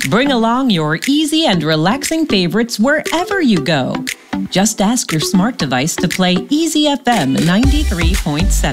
Bring along your easy and relaxing favorites wherever you go. Just ask your smart device to play Easy FM 93.7.